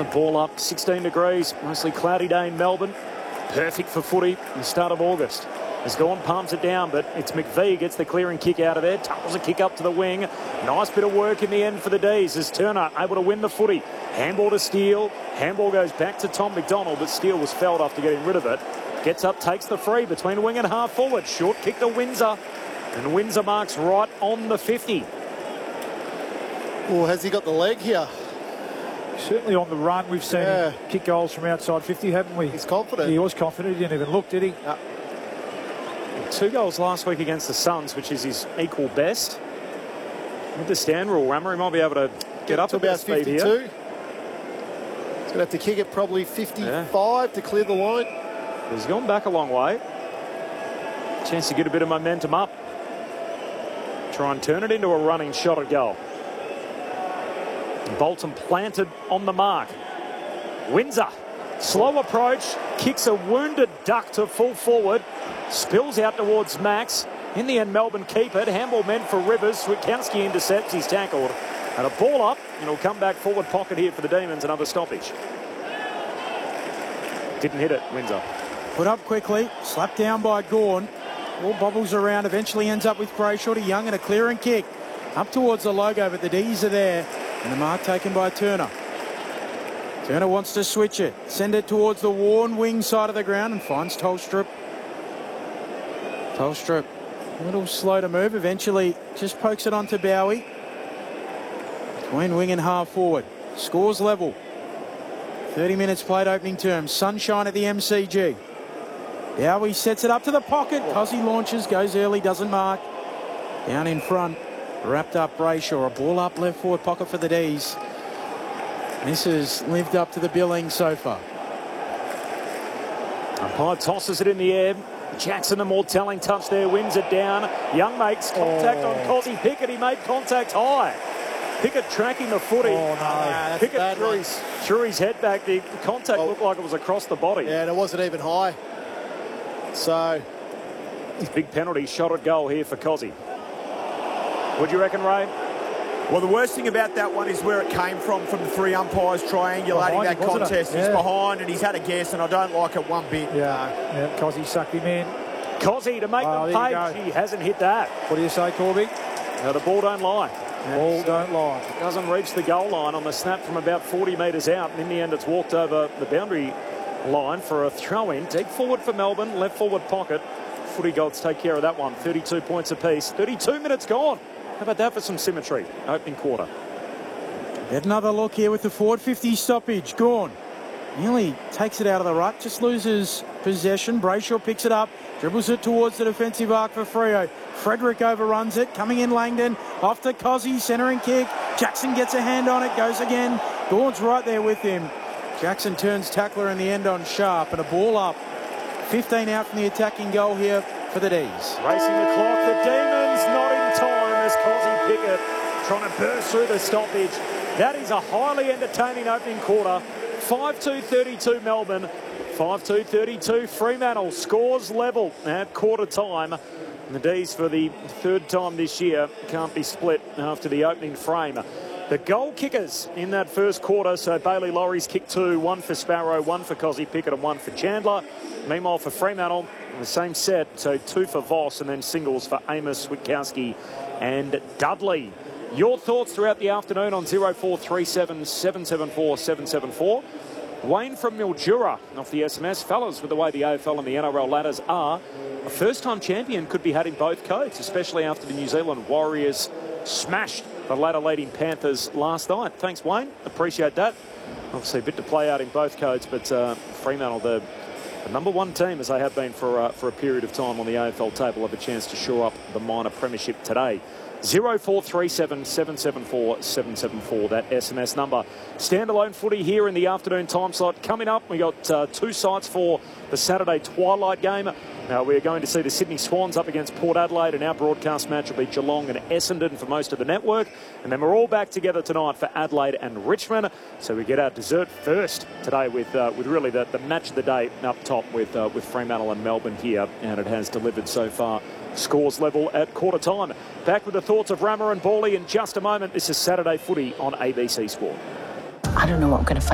The ball up, 16 degrees, mostly cloudy day in Melbourne. Perfect for footy in the start of August. Has gone, palms it down, but it's McVee gets the clearing kick out of there. Tuckles a kick up to the wing. Nice bit of work in the end for the D's as Turner able to win the footy. Handball to Steele. Handball goes back to Tom McDonald, but Steele was fouled after getting rid of it. Gets up, takes the free between wing and half forward. Short kick to Windsor. And Windsor marks right on the 50. Oh, has he got the leg here? Certainly on the run, we've seen him kick goals from outside 50, haven't we? He's confident. He was confident. He didn't even look, did he? 2 goals last week against the Suns, which is his equal best. With the stand rule, Rammer, he might be able to get up to about speed 52. here. He's going to have to kick it probably 55 to clear the line. He's gone back a long way. Chance to get a bit of momentum up. Try and turn it into a running shot at goal. Bolton planted on the mark. Windsor, slow approach, kicks a wounded duck to full forward, spills out towards Max. In the end, Melbourne keep it. Handball meant for Rivers. Switkowski intercepts. He's tackled. And a ball up, and he'll come back forward pocket here for the Demons. Another stoppage. Didn't hit it, Windsor. Put up quickly, slapped down by Gawn. All bobbles around, eventually ends up with Brayshaw to Young and a clearing kick. Up towards the logo, but the D's are there. And the mark taken by Turner. Turner wants to switch it. Send it towards the worn wing side of the ground and finds Tolstrup. Tolstrup, a little slow to move. Eventually just pokes it onto Bowie. Between wing and half forward. Scores level. 30 minutes played opening term. Sunshine at the MCG. Bowie sets it up to the pocket. Cozzy launches, goes early, doesn't mark. Down in front. Wrapped up Brayshaw. A ball up left forward pocket for the D's. This has lived up to the billing so far. Umpire tosses it in the air. Jackson, a more telling touch there, wins it down. Young makes contact on Cozzy Pickett. He made contact high. Pickett tracking the footy. Oh, no. Pickett threw his head back. The contact looked like it was across the body. Yeah, and it wasn't even high. So, big penalty shot at goal here for Cozzy. What do you reckon, Ray? Well, the worst thing about that one is where it came from the 3 umpires triangulating that contest. He's behind and he's had a guess, and I don't like it one bit. Yeah, Cozzy sucked him in. Cozzy to make them pay. He hasn't hit that. What do you say, Corby? No, the ball don't lie. Ball don't lie. Doesn't reach the goal line on the snap from about 40 metres out. And in the end, it's walked over the boundary line for a throw-in. Deep forward for Melbourne, left forward pocket. Footy gods take care of that one. 32 points apiece. 32 minutes gone. How about that for some symmetry? Opening quarter. Get another look here with the forward 50 stoppage. Gawn nearly takes it out of the rut. Just loses possession. Brayshaw picks it up. Dribbles it towards the defensive arc for Freo. Frederick overruns it. Coming in Langdon. Off to Cozzy. Centering kick. Jackson gets a hand on it. Goes again. Gawn's right there with him. Jackson turns tackler in the end on Sharp. And a ball up. 15 out from the attacking goal here for the D's. Racing the clock. The Demons not in time as Cozzy Pickett trying to burst through the stoppage. That is a highly entertaining opening quarter. 5-2-32 Melbourne. 5-2-32 Fremantle. Scores level at quarter time. And the D's for the 3rd time this year can't be split after the opening frame. The goal kickers in that first quarter, so Bailey Laurie's kicked 2, 1 for Sparrow, 1 for Cozzy Pickett and 1 for Chandler. Meanwhile for Fremantle, the same set, so 2 for Voss and then singles for Amos, Switkowski and Dudley. Your thoughts throughout the afternoon on 0437 774 774. Wayne from Mildura off the SMS. Fellas, with the way the AFL and the NRL ladders are, a first-time champion could be had in both codes, especially after the New Zealand Warriors smashed the ladder-leading Panthers last night. Thanks, Wayne. Appreciate that. Obviously, a bit to play out in both codes, but Fremantle, the number 1 team, as they have been for a period of time on the AFL table, have a chance to shore up the minor premiership today. 0437 774 774, that SMS number. Standalone footy here in the afternoon time slot. Coming up, we got 2 sites for the Saturday twilight game. Now, we're going to see the Sydney Swans up against Port Adelaide, and our broadcast match will be Geelong and Essendon for most of the network. And then we're all back together tonight for Adelaide and Richmond. So we get our dessert first today with really the match of the day up top with Fremantle and Melbourne here, and it has delivered so far. Scores level at quarter time. Back with the thoughts of Rammer and Bally in just a moment. This is Saturday Footy on ABC Sport. I don't know what I'm going to